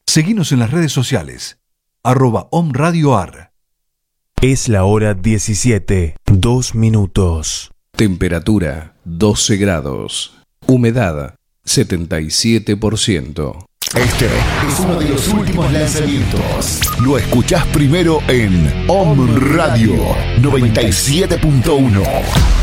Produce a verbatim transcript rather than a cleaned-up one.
Seguinos en las redes sociales, arroba omradioar. Es la hora diecisiete, dos minutos. Temperatura doce grados. Humedad setenta y siete por ciento. Este es uno de los últimos lanzamientos. Lo escuchás primero en Om Radio noventa y siete punto uno.